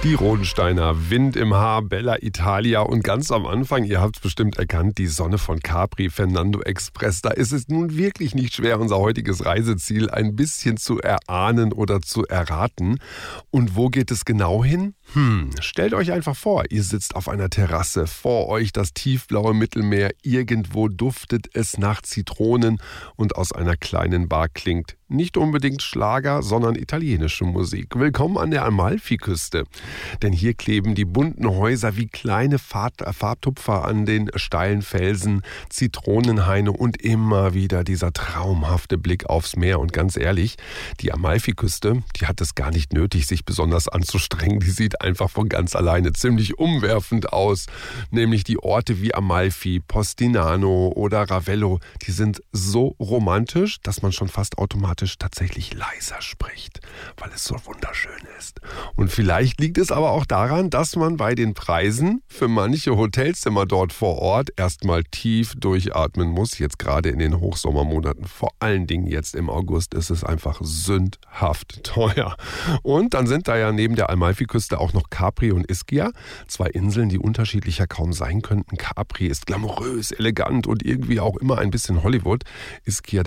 Die Rodensteiner, Wind im Haar, Bella Italia und ganz am Anfang, ihr habt es bestimmt erkannt, die Sonne von Capri, Fernando Express. Da ist es nun wirklich nicht schwer, unser heutiges Reiseziel ein bisschen zu erahnen oder zu erraten. Und wo geht es genau hin? Stellt euch einfach vor, ihr sitzt auf einer Terrasse, vor euch das tiefblaue Mittelmeer, irgendwo duftet es nach Zitronen und aus einer kleinen Bar klingt nicht unbedingt Schlager, sondern italienische Musik. Willkommen an der Amalfiküste, denn hier kleben die bunten Häuser wie kleine Farbtupfer an den steilen Felsen, Zitronenhaine und immer wieder dieser traumhafte Blick aufs Meer. Und ganz ehrlich, die Amalfiküste, die hat es gar nicht nötig, sich besonders anzustrengen. Die sieht einfach von ganz alleine ziemlich umwerfend aus. Nämlich die Orte wie Amalfi, Postinano oder Ravello, die sind so romantisch, dass man schon fast automatisch tatsächlich leiser spricht, weil es so wunderschön ist. Und vielleicht liegt es aber auch daran, dass man bei den Preisen für manche Hotelzimmer dort vor Ort erstmal tief durchatmen muss. Jetzt gerade in den Hochsommermonaten, vor allen Dingen jetzt im August, ist es einfach sündhaft teuer. Und dann sind da ja neben der Amalfiküste auch noch Capri und Ischia, zwei Inseln, die unterschiedlicher kaum sein könnten. Capri ist glamourös, elegant und irgendwie auch immer ein bisschen Hollywood. Ischia